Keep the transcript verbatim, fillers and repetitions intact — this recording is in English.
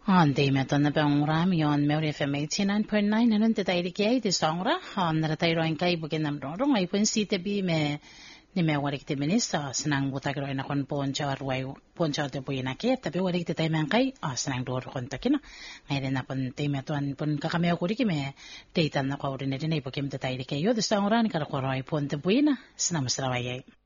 On the Meton the Bang yon Mary F M eighty nine point nine and the Daily the Songra on the Tairo and Kai Bukinam Doro, I can see the be me Nimewarik the minister, Snang Butagro and a con poncha or poncha de Buinaki, the Bewarik the Taimankai, or Snang Dor Contakina. I then upon Timeton Pun Kakameo Kurikime, date and the coordinator neighbor came the Daily K, the Songra and Karakoroi Ponte Buina, Snamstraway.